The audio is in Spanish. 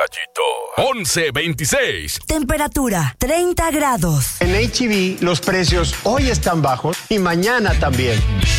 Caballito. 11:26. Temperatura 30 grados. En H-E-B los precios hoy están bajos y mañana también.